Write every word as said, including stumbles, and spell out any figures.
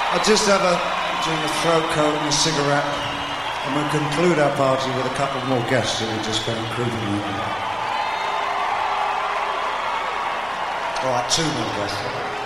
I'll just have a drink of throat coat and a cigarette, and we'll conclude our party with a couple more guests that we just found creeping around. All right, two more guests.